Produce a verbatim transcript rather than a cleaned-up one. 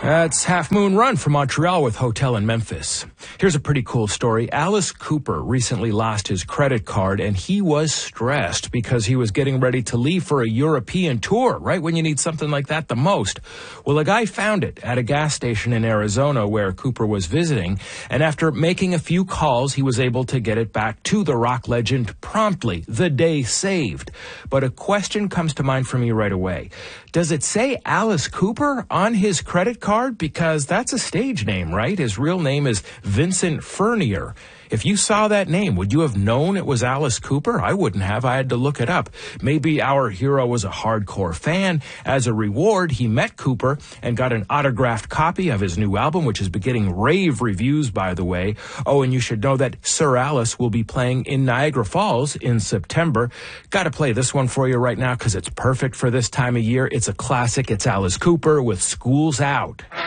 That's Half Moon Run from Montreal with Hotel in Memphis. Here's a pretty cool story. Alice Cooper recently lost his credit card, and he was stressed because he was getting ready to leave for a European tour, right when you need something like that the most. Well, a guy found it at a gas station in Arizona where Cooper was visiting, and after making a few calls, he was able to get it back to the rock legend promptly. The day saved. But a question comes to mind for me right away. Does it say Alice Cooper on his credit card? Because that's a stage name, right? His real name is Vincent Furnier. If you saw that name, would you have known it was Alice Cooper? I wouldn't have. I had to look it up. Maybe our hero was a hardcore fan. As a reward, he met Cooper and got an autographed copy of his new album, which is getting rave reviews, by the way. Oh, and you should know that Sir Alice will be playing in Niagara Falls in September. Got to play this one for you right now because it's perfect for this time of year. It's a classic. It's Alice Cooper with School's Out.